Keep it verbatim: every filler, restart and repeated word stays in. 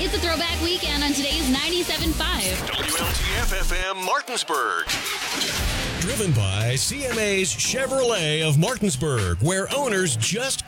It's a throwback weekend on today's ninety-seven point five. W L T F F M Martinsburg. Driven by C M A's Chevrolet of Martinsburg, where owners just